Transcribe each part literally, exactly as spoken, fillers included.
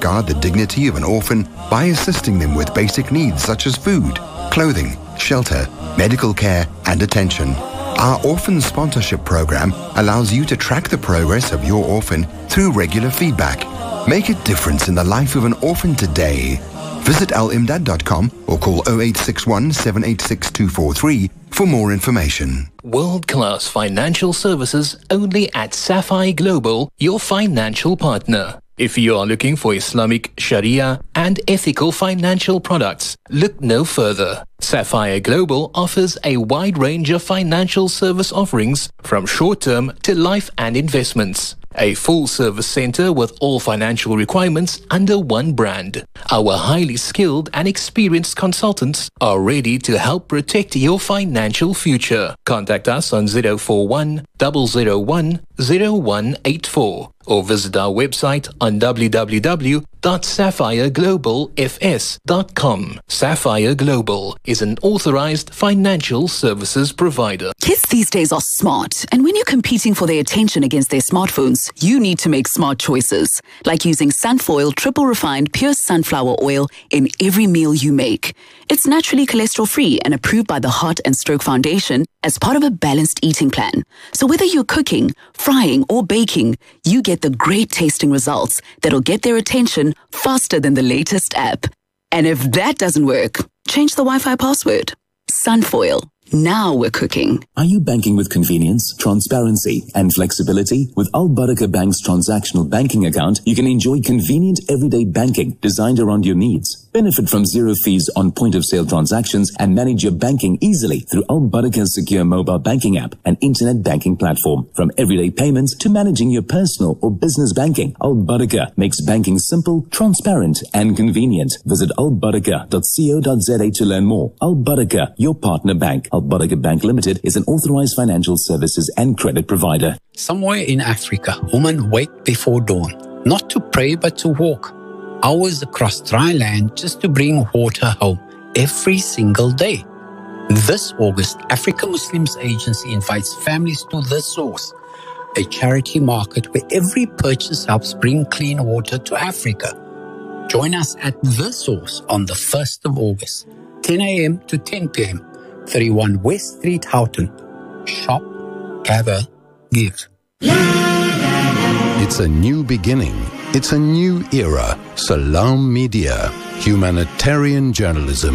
safeguard the dignity of an orphan by assisting them with basic needs such as food, clothing, shelter, medical care, and attention. Our orphan sponsorship program allows you to track the progress of your orphan through regular feedback. Make a difference in the life of an orphan today. Visit al imdad dot com or call oh eight six one, seven eight six, two four three for more information. World-class financial services only at Sapphire Global, your financial partner. If you are looking for Islamic, Sharia and ethical financial products, look no further. Sapphire Global offers a wide range of financial service offerings from short-term to life and investments. A full-service center with all financial requirements under one brand. Our highly skilled and experienced consultants are ready to help protect your financial future. Contact us on zero four one, zero zero one, zero one eight four or visit our website on w w w dot sapphire global f s dot com. Sapphire Global is an authorized financial services provider. Kids these days are smart, and when you're competing for their attention against their smartphones, you need to make smart choices, like using Sunfoil triple refined pure sunflower oil in every meal you make. It's naturally cholesterol-free and approved by the Heart and Stroke Foundation as part of a balanced eating plan. So whether you're cooking, frying, or baking, you get the great tasting results that'll get their attention faster than the latest app. And if that doesn't work, change the Wi-Fi password. Sunfoil. Now we're cooking. Are you banking with convenience, transparency, and flexibility? With Al Barakah Bank's transactional banking account, you can enjoy convenient everyday banking designed around your needs. Benefit from zero fees on point-of-sale transactions and manage your banking easily through Al Barakah's secure mobile banking app and internet banking platform. From everyday payments to managing your personal or business banking, Al Barakah makes banking simple, transparent, and convenient. Visit al barakah dot co dot za to learn more. Al Barakah, your partner bank. Al Barakah Bank Limited is an authorized financial services and credit provider. Somewhere in Africa, women wake before dawn, not to pray but to walk. Hours across dry land just to bring water home every single day. This August, Africa Muslims Agency invites families to The Source, a charity market where every purchase helps bring clean water to Africa. Join us at The Source on the first of August, ten a m to ten p m, thirty-one West Street, Houghton. Shop, gather, give. It's a new beginning. It's a new era. Salam Media, humanitarian journalism.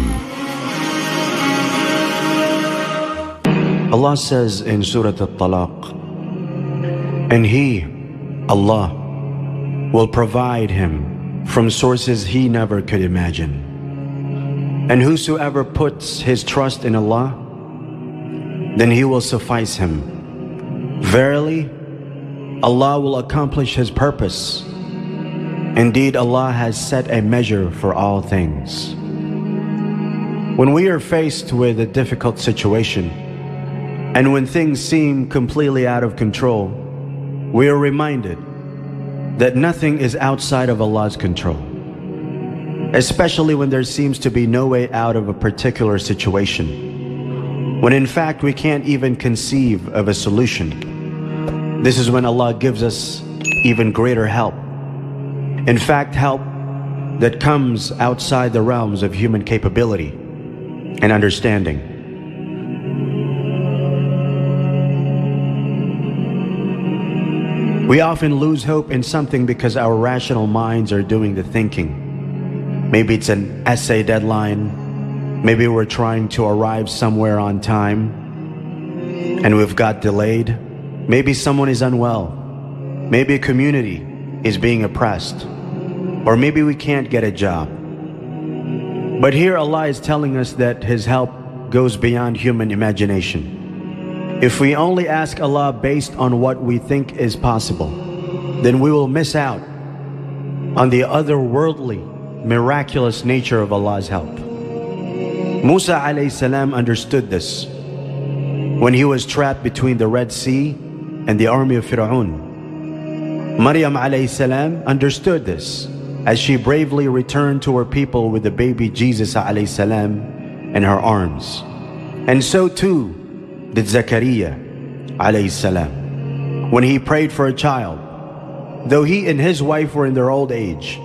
Allah says in Surah At-Talaq, and He, Allah, will provide him from sources he never could imagine. And whosoever puts his trust in Allah, then He will suffice him. Verily, Allah will accomplish His purpose. Indeed, Allah has set a measure for all things. When we are faced with a difficult situation, and when things seem completely out of control, we are reminded that nothing is outside of Allah's control. Especially when there seems to be no way out of a particular situation, when in fact we can't even conceive of a solution. This is when Allah gives us even greater help. In fact, help that comes outside the realms of human capability and understanding. We often lose hope in something because our rational minds are doing the thinking. Maybe it's an essay deadline. Maybe we're trying to arrive somewhere on time and we've got delayed. Maybe someone is unwell. Maybe a community is being oppressed. Or maybe we can't get a job. But here Allah is telling us that His help goes beyond human imagination. If we only ask Allah based on what we think is possible, then we will miss out on the otherworldly, miraculous nature of Allah's help. Musa alayhi salam understood this when he was trapped between the Red Sea and the army of Fir'aun. Maryam alayhi salam understood this as she bravely returned to her people with the baby Jesus alayhi salam in her arms. And so too did Zakaria alayhi salam when he prayed for a child. Though he and his wife were in their old age,